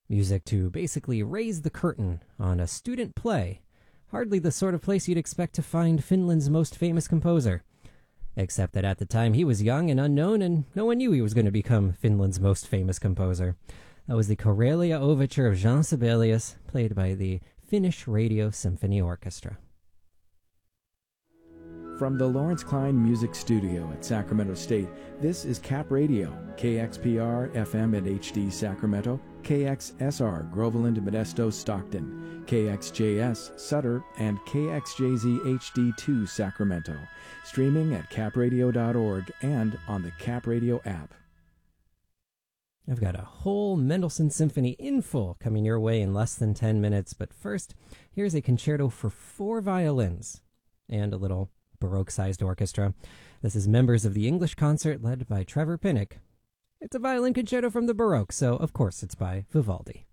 Music to basically raise the curtain on a student play. Hardly the sort of place you'd expect to find Finland's most famous composer. Except that at the time he was young and unknown, and no one knew he was going to become Finland's most famous composer. That was the Karelia Overture of Jean Sibelius, played by the Finnish Radio Symphony Orchestra. From the Lawrence Klein Music Studio at Sacramento State, this is Cap Radio, KXPR FM and HD Sacramento, KXSR Groveland, Modesto, Stockton, KXJS Sutter, and KXJZ HD2 Sacramento. Streaming at capradio.org and on the Cap Radio app. I've got a whole Mendelssohn Symphony in full coming your way in less than 10 minutes, but first, here's a concerto for 4 violins and a little Baroque-sized orchestra. This is Members of the English Concert led by Trevor Pinnock. It's a violin concerto from the Baroque, so of course it's by Vivaldi.